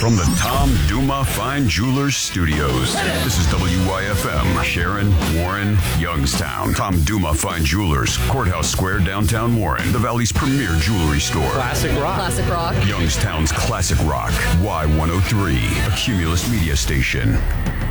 From the Tom Duma Fine Jewelers Studios, this is WYFM, Sharon, Warren, Youngstown. Tom Duma Fine Jewelers, Courthouse Square, downtown Warren, the Valley's premier jewelry store. Classic rock. Classic rock. Youngstown's classic rock, Y103, a Cumulus media station.